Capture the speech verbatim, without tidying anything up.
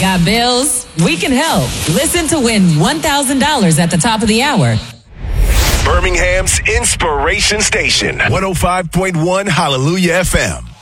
Got bills? We can help. Listen to win one thousand dollars at the top of the hour. Birmingham's Inspiration Station, one oh five point one Hallelujah F M.